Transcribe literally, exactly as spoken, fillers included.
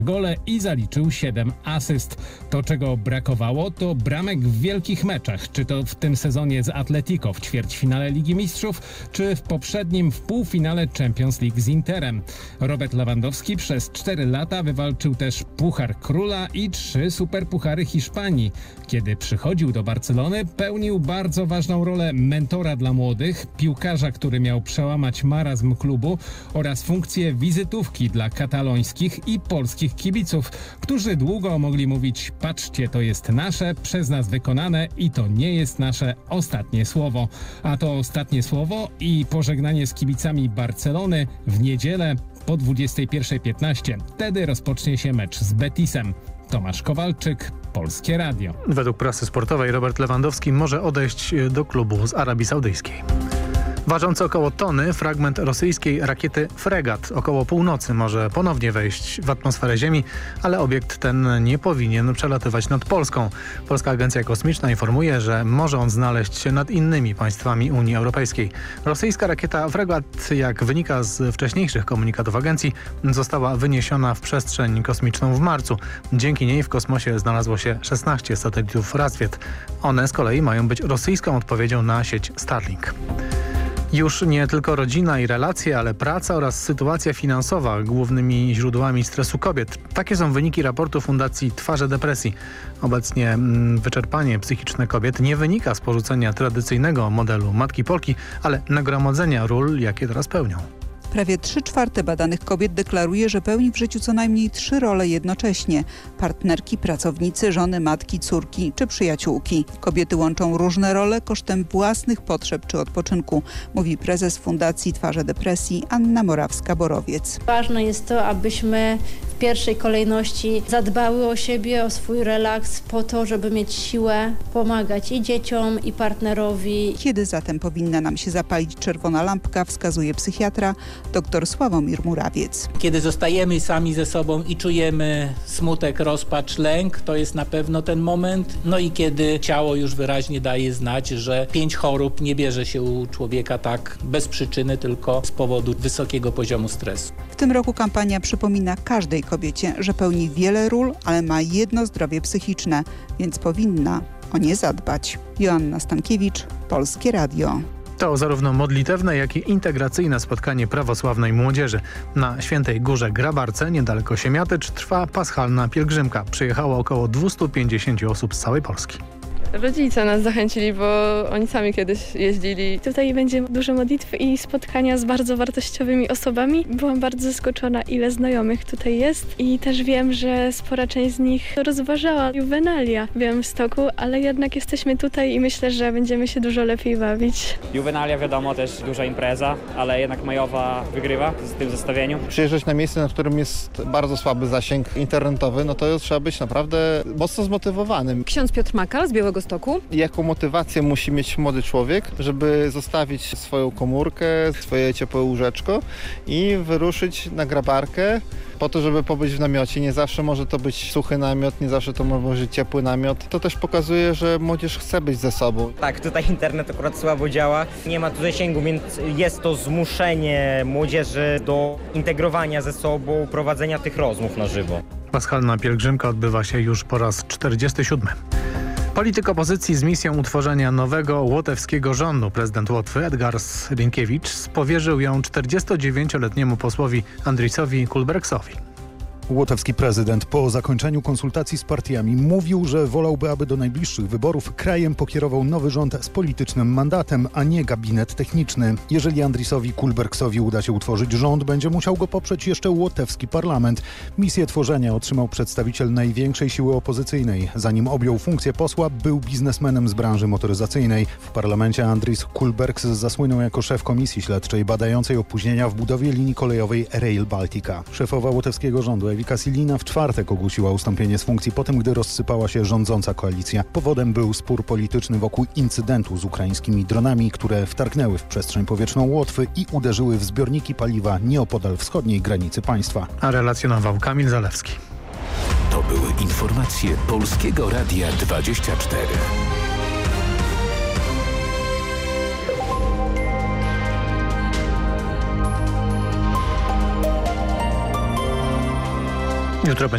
gole i zaliczył siedem asyst. To, czego brakowało, to bramek w wielkich meczach, czy to w tym sezonie z Atletico w ćwierćfinale Ligi Mistrzów, czy w poprzednim w półfinale Champions League z Interem. Robert Lewandowski przez cztery lata wywalczył też Puchar Króla i trzy superpuchary Hiszpanii. Kiedy przychodził do Barcelony, pełnił bardzo ważną rolę mentora dla młodych, piłkarza, który miał przełamać marazm klubu oraz funkcję wizytówki dla katalońskich i polskich kibiców, którzy długo mogli mówić: patrzcie, to jest nasze, przez nas wykonane i to nie jest nasze ostatnie słowo. A to ostatnie słowo i pożegnanie z kibicami Barcelony w niedzielę po dwudziestej pierwszej piętnaście. Wtedy rozpocznie się mecz z Betisem. Tomasz Kowalczyk, Polskie Radio. Według prasy sportowej Robert Lewandowski może odejść do klubu z Arabii Saudyjskiej. Ważący około tony fragment rosyjskiej rakiety Fregat około północy może ponownie wejść w atmosferę Ziemi, ale obiekt ten nie powinien przelatywać nad Polską. Polska Agencja Kosmiczna informuje, że może on znaleźć się nad innymi państwami Unii Europejskiej. Rosyjska rakieta Fregat, jak wynika z wcześniejszych komunikatów agencji, została wyniesiona w przestrzeń kosmiczną w marcu. Dzięki niej w kosmosie znalazło się szesnaście satelitów Razwiet. One z kolei mają być rosyjską odpowiedzią na sieć Starlink. Już nie tylko rodzina i relacje, ale praca oraz sytuacja finansowa głównymi źródłami stresu kobiet. Takie są wyniki raportu Fundacji Twarze Depresji. Obecnie mm, wyczerpanie psychiczne kobiet nie wynika z porzucenia tradycyjnego modelu matki Polki, ale nagromadzenia ról, jakie teraz pełnią. Prawie trzy czwarte badanych kobiet deklaruje, że pełni w życiu co najmniej trzy role jednocześnie. Partnerki, pracownicy, żony, matki, córki czy przyjaciółki. Kobiety łączą różne role kosztem własnych potrzeb czy odpoczynku, mówi prezes Fundacji Twarze Depresji Anna Morawska-Borowiec. Ważne jest to, abyśmy w pierwszej kolejności zadbały o siebie, o swój relaks po to, żeby mieć siłę pomagać i dzieciom, i partnerowi. Kiedy zatem powinna nam się zapalić czerwona lampka, wskazuje psychiatra dr Sławomir Murawiec. Kiedy zostajemy sami ze sobą i czujemy smutek, rozpacz, lęk, to jest na pewno ten moment. No i kiedy ciało już wyraźnie daje znać, że pięć chorób nie bierze się u człowieka tak bez przyczyny, tylko z powodu wysokiego poziomu stresu. W tym roku kampania przypomina każdej kobiecie, że pełni wiele ról, ale ma jedno zdrowie psychiczne, więc powinna o nie zadbać. Joanna Stankiewicz, Polskie Radio. To zarówno modlitewne, jak i integracyjne spotkanie prawosławnej młodzieży. Na Świętej Górze Grabarce, niedaleko Siemiatycz, trwa paschalna pielgrzymka. Przyjechało około dwieście pięćdziesiąt osób z całej Polski. Rodzice nas zachęcili, bo oni sami kiedyś jeździli. Tutaj będzie dużo modlitw i spotkania z bardzo wartościowymi osobami. Byłam bardzo zaskoczona, ile znajomych tutaj jest i też wiem, że spora część z nich rozważała juwenalia w Białymstoku, ale jednak jesteśmy tutaj i myślę, że będziemy się dużo lepiej bawić. Juwenalia wiadomo, też duża impreza, ale jednak majowa wygrywa w tym zestawieniu. Przyjeżdżać na miejsce, na którym jest bardzo słaby zasięg internetowy, no to trzeba być naprawdę mocno zmotywowanym. Ksiądz Piotr Makal z Białego Stoku. Jaką motywację musi mieć młody człowiek, żeby zostawić swoją komórkę, swoje ciepłe łóżeczko i wyruszyć na grabarkę po to, żeby pobyć w namiocie. Nie zawsze może to być suchy namiot, nie zawsze to może być ciepły namiot. To też pokazuje, że młodzież chce być ze sobą. Tak, tutaj internet akurat słabo działa. Nie ma tu zasięgu, więc jest to zmuszenie młodzieży do integrowania ze sobą, prowadzenia tych rozmów na żywo. Paschalna pielgrzymka odbywa się już po raz czterdziesty siódmy. Polityk opozycji z misją utworzenia nowego łotewskiego rządu, prezydent Łotwy Edgars Rinkiewicz, powierzył ją czterdziestodziewięcioletniemu posłowi Andrisowi Kulbergsowi. Łotewski prezydent po zakończeniu konsultacji z partiami mówił, że wolałby, aby do najbliższych wyborów krajem pokierował nowy rząd z politycznym mandatem, a nie gabinet techniczny. Jeżeli Andrisowi Kulbergsowi uda się utworzyć rząd, będzie musiał go poprzeć jeszcze łotewski parlament. Misję tworzenia otrzymał przedstawiciel największej siły opozycyjnej. Zanim objął funkcję posła, był biznesmenem z branży motoryzacyjnej. W parlamencie Andris Kulbergs zasłynął jako szef komisji śledczej badającej opóźnienia w budowie linii kolejowej Rail Baltica. Szefowa łotewskiego rządu Ewika Silina w czwartek ogłosiła ustąpienie z funkcji po tym, gdy rozsypała się rządząca koalicja. Powodem był spór polityczny wokół incydentu z ukraińskimi dronami, które wtargnęły w przestrzeń powietrzną Łotwy i uderzyły w zbiorniki paliwa nieopodal wschodniej granicy państwa. A relacjonował Kamil Zalewski. To były informacje Polskiego Radia dwadzieścia cztery. Jutro będzie